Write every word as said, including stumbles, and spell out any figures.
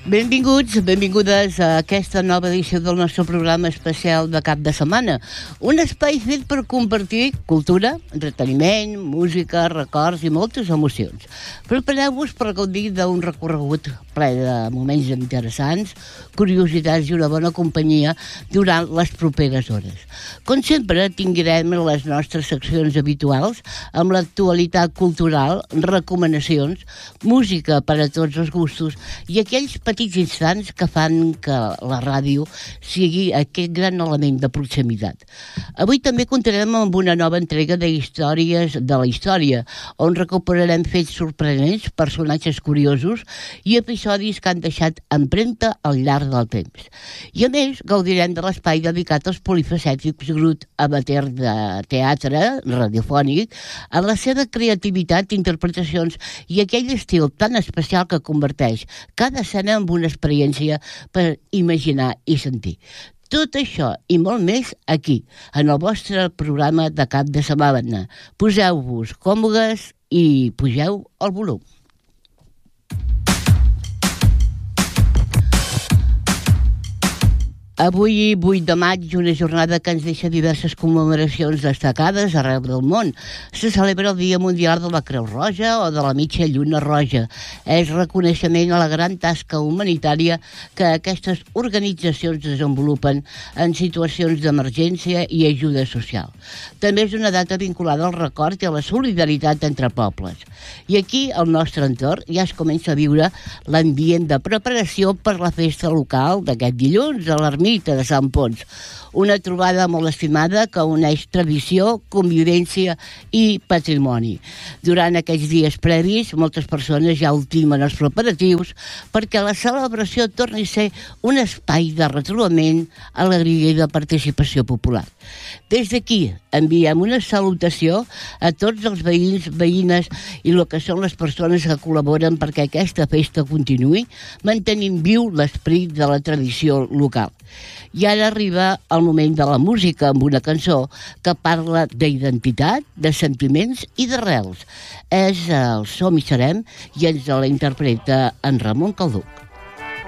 Benvinguts, benvingudes a aquesta nova edició del nostre programa especial de cap de setmana. Un espai fet per compartir cultura, entreteniment, música, records i moltes emocions. Prepareu-vos per gaudir d'un recorregut ple de moments interessants, curiositats i una bona companyia durant les properes hores. Com sempre, tinguem les nostres seccions habituals amb l'actualitat cultural, recomanacions, música per a tots els gustos i aquells petits instants que fan que la ràdio sigui aquest gran element de proximitat. Avui també comptarem amb una nova entrega de històries de la història, on recuperarem fets sorprenents, personatges curiosos i episodis que han deixat empremta al llarg del temps. I a més, gaudirem de l'espai dedicat als polifacètics grup amateur de teatre radiofònic, amb la seva creativitat, interpretacions i aquell estil tan especial que converteix cada escena en una experiència per imaginar i sentir. Tot això i molt més aquí, en el vostre programa de cap de setmana. Poseu-vos còmodes i pugeu el volum. Avui, vuit de maig, una jornada que ens deixa diverses commemoracions destacades arreu del món. Se celebra el Dia Mundial de la Creu Roja o de la Mitja Lluna Roja. És reconeixement a la gran tasca humanitària que aquestes organitzacions desenvolupen en situacions d'emergència i ajuda social. També és una data vinculada al record i a la solidaritat entre pobles. I aquí, al nostre entorn, ja es comença a viure l'ambient de preparació per la festa local d'aquest dilluns a l'Ermita de Sant Ponç, una trobada molt estimada que uneix tradició, convivència i patrimoni. Durant aquests dies previs, moltes persones ja ultimen els preparatius perquè la celebració torni a ser un espai de retrobament, alegria i de participació popular. Des d'aquí enviem una salutació a tots els veïns, veïnes i el que són les persones que col·laboren perquè aquesta festa continuï, mantenint viu l'esperit de la tradició local. I ara arriba el moment de la música amb una cançó que parla d'identitat, de sentiments i d'arrels. És el Som i Serem i ens la interpreta en Ramon Calduc.